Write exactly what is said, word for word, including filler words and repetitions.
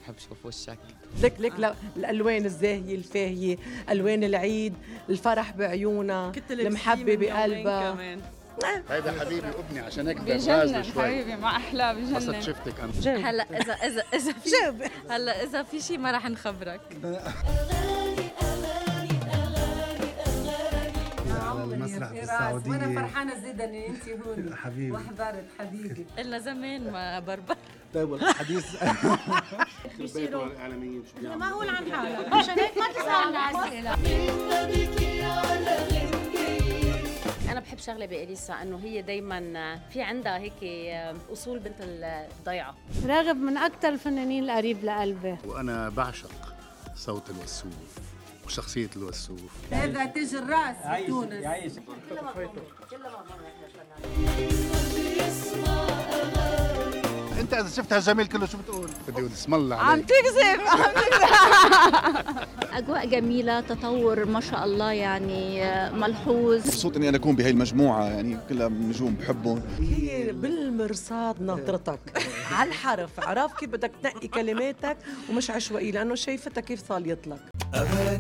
بحب شوف وشك. لك لك آه. الألوان الزاهية الفاهية، ألوان العيد، الفرح بعيونها، المحبة بقلبها. هيدا حبيبي وابني عشان هيك بجنن حبيبي مع أحلى بجنن. بس شفتك أنا هلا إذا إذا إذا في هلا إذا في شيء ما راح نخبرك. على المسرح بالسعودية وأنا فرحانة زيدا إن أنت هون حبيبي وحضرت حبيبي. قلنا زمان ما بربر. طيب الحديث بيصيروا الإعلاميين شو بيعملوا؟ معقول عن حالك عشان هيك ما تسألنا أسئلة. أنا بحب شغلة بإليسا إنه هي دايماً في عندها هيك أصول بنت الضيعة. راغب من أكثر الفنانين القريب لقلبي. وأنا بعشق صوت الوسوف وشخصية الوسوف. هذا تاج الرأس في تونس. يعيش انت اذا شفت هالجميل كله شو بتقول؟ بدي اقول اسم الله عم عليك. تكذب عم تكذب. أجواء جميلة، تطور ما شاء الله يعني ملحوظ. مبسوط اني انا اكون بهي المجموعه يعني كلها نجوم بحبهم. هي بالمرصاد ناطرتك على الحرف، عرف كيف بدك تنقي كلماتك ومش عشوائي لأنه شايفتها كيف صاليت لك.